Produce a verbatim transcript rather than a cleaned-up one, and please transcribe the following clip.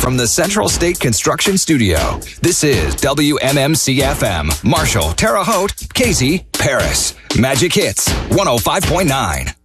from the Central State Construction Studio, this is W M M C F M. Marshall, Terre Haute, Casey, Paris. Magic Hits, one oh five point nine.